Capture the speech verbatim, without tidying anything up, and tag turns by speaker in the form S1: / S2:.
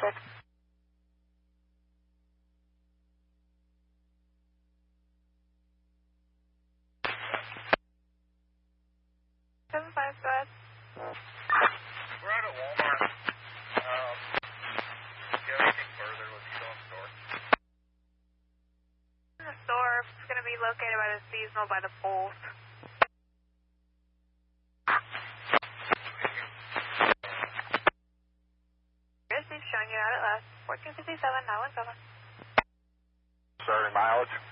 S1: six. Seven five, go ahead.
S2: We're out at Walmart. Um, do you have anything further? Let's go in the store.
S1: In the store, it's going to be located by the seasonal by the pools. Here's Steve showing you out at last. fourteen fifty-seven, nine one seven.
S2: Starting mileage.